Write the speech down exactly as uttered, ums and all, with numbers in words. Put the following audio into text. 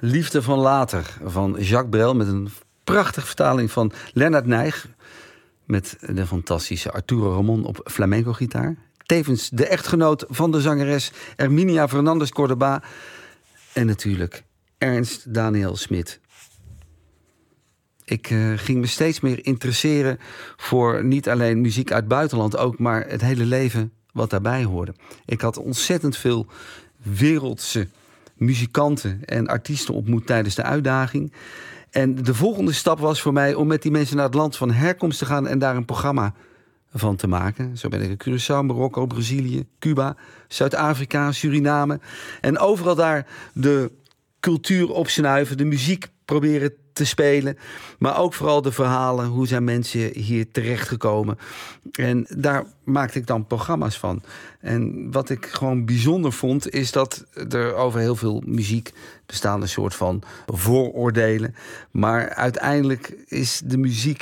Liefde van later van Jacques Brel met een prachtige vertaling van Lennart Nijg met de fantastische Arturo Ramon op flamenco-gitaar. Tevens de echtgenoot van de zangeres Herminia Fernandez Cordoba en natuurlijk Ernst Daniel Smit. Ik uh, ging me steeds meer interesseren voor niet alleen muziek uit het buitenland, ook maar het hele leven wat daarbij hoorde. Ik had ontzettend veel wereldse muzikanten en artiesten ontmoet tijdens de uitdaging. En de volgende stap was voor mij om met die mensen naar het land van herkomst te gaan en daar een programma van te maken. Zo ben ik in Curaçao, Marokko, Brazilië, Cuba, Zuid-Afrika, Suriname. En overal daar de cultuur opsnuiven, de muziek proberen te spelen. Maar ook vooral de verhalen, hoe zijn mensen hier terechtgekomen. En daar maakte ik dan programma's van. En wat ik gewoon bijzonder vond, is dat er over heel veel muziek bestaan een soort van vooroordelen. Maar uiteindelijk is de muziek